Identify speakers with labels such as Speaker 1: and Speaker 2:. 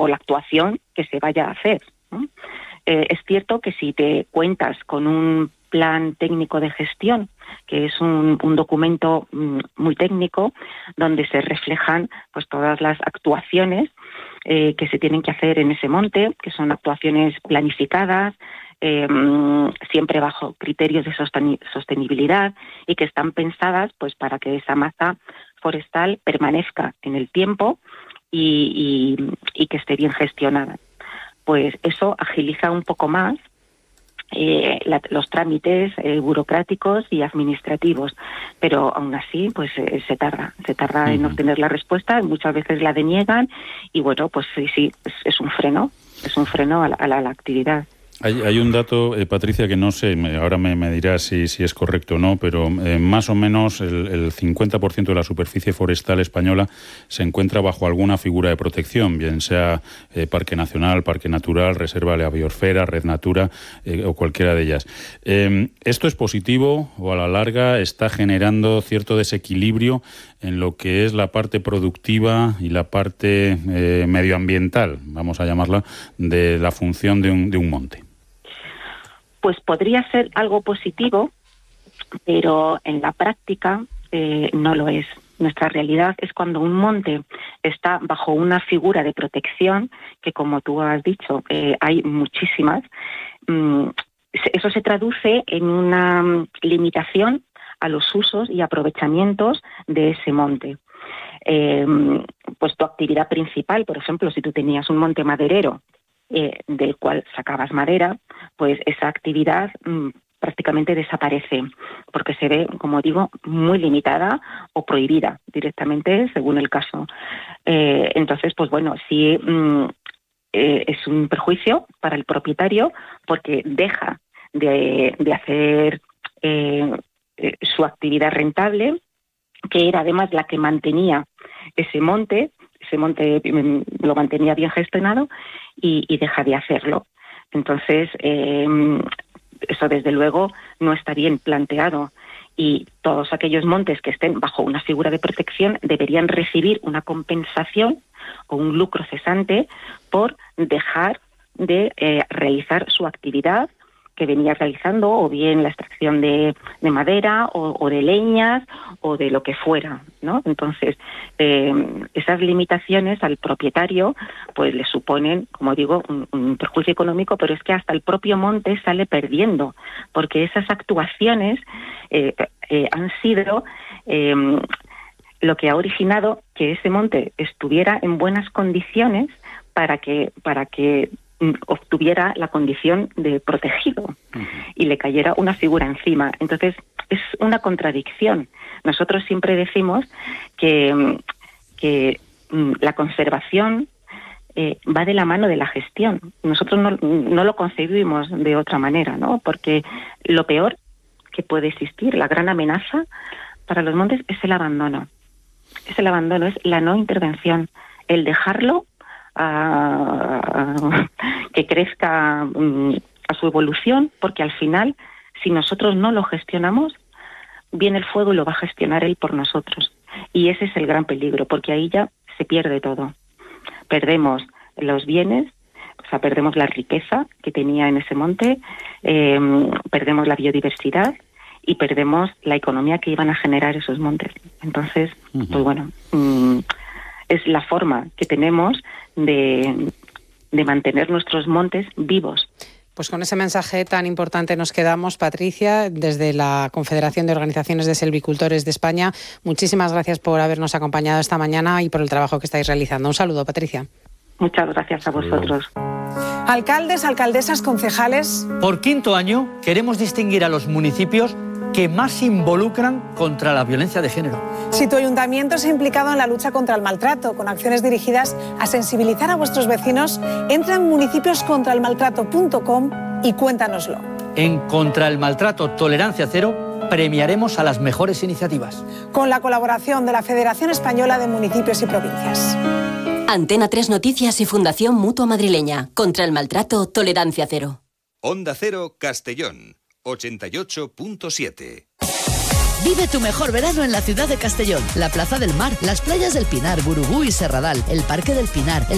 Speaker 1: la actuación que se vaya a hacer, ¿no? Es cierto que si te cuentas con un plan técnico de gestión, que es un documento muy técnico, donde se reflejan pues todas las actuaciones que se tienen que hacer en ese monte, que son actuaciones planificadas, siempre bajo criterios de sostenibilidad y que están pensadas pues para que esa masa forestal permanezca en el tiempo y que esté bien gestionada. Pues eso agiliza un poco más los trámites burocráticos y administrativos, pero aún así pues se tarda en obtener la respuesta, muchas veces la deniegan y bueno, pues sí, es un freno a la actividad.
Speaker 2: Hay un dato, Patricia, que no sé, ahora me dirás si es correcto o no, pero más o menos el 50% de la superficie forestal española se encuentra bajo alguna figura de protección, bien sea Parque Nacional, Parque Natural, Reserva de la Biosfera, Red Natura o cualquiera de ellas. ¿Esto es positivo o a la larga está generando cierto desequilibrio en lo que es la parte productiva y la parte medioambiental, vamos a llamarla, de la función de un monte?
Speaker 1: Pues podría ser algo positivo, pero en la práctica no lo es. Nuestra realidad es cuando un monte está bajo una figura de protección, que como tú has dicho, hay muchísimas. Eso se traduce en una limitación a los usos y aprovechamientos de ese monte. Pues tu actividad principal, por ejemplo, si tú tenías un monte maderero del cual sacabas madera, pues esa actividad prácticamente desaparece, porque se ve, como digo, muy limitada o prohibida directamente según el caso. Entonces, pues bueno, sí es un perjuicio para el propietario porque deja de hacer su actividad rentable, que era además la que mantenía ese monte lo mantenía bien gestionado y deja de hacerlo. Entonces, eso desde luego no está bien planteado y todos aquellos montes que estén bajo una figura de protección deberían recibir una compensación o un lucro cesante por dejar de realizar su actividad que venía realizando, o bien la extracción de madera o de leñas o de lo que fuera, ¿no? Entonces, esas limitaciones al propietario pues le suponen, como digo, un perjuicio económico, pero es que hasta el propio monte sale perdiendo, porque esas actuaciones han sido lo que ha originado que ese monte estuviera en buenas condiciones para que obtuviera la condición de protegido y le cayera una figura encima. Entonces, es una contradicción. Nosotros siempre decimos que la conservación va de la mano de la gestión. Nosotros no lo concebimos de otra manera, ¿no? Porque lo peor que puede existir, la gran amenaza para los montes es el abandono. Es el abandono, es la no intervención, el dejarlo que crezca a su evolución, porque al final, si nosotros no lo gestionamos, viene el fuego y lo va a gestionar él por nosotros. Y ese es el gran peligro, porque ahí ya se pierde todo. Perdemos los bienes, o sea, perdemos la riqueza que tenía en ese monte, perdemos la biodiversidad y perdemos la economía que iban a generar esos montes. Entonces, pues bueno, es la forma que tenemos de mantener nuestros montes vivos.
Speaker 3: Pues con ese mensaje tan importante nos quedamos, Patricia, desde la Confederación de Organizaciones de Silvicultores de España. Muchísimas gracias por habernos acompañado esta mañana y por el trabajo que estáis realizando. Un saludo, Patricia.
Speaker 1: Muchas gracias a vosotros.
Speaker 4: Alcaldes, alcaldesas, concejales.
Speaker 5: Por quinto año queremos distinguir a los municipios que más se involucran contra la violencia de género.
Speaker 4: Si tu ayuntamiento se ha implicado en la lucha contra el maltrato, con acciones dirigidas a sensibilizar a vuestros vecinos, entra en municipioscontraelmaltrato.com y cuéntanoslo.
Speaker 5: En Contra el Maltrato Tolerancia Cero premiaremos a las mejores iniciativas.
Speaker 4: Con la colaboración de la Federación Española de Municipios y Provincias.
Speaker 6: Antena 3 Noticias y Fundación Mutua Madrileña. Contra el Maltrato Tolerancia Cero.
Speaker 7: Onda Cero Castellón 88.7.
Speaker 8: Vive tu mejor verano en la ciudad de Castellón. La Plaza del Mar, las playas del Pinar, Gurugú y Serradal, el Parque del Pinar,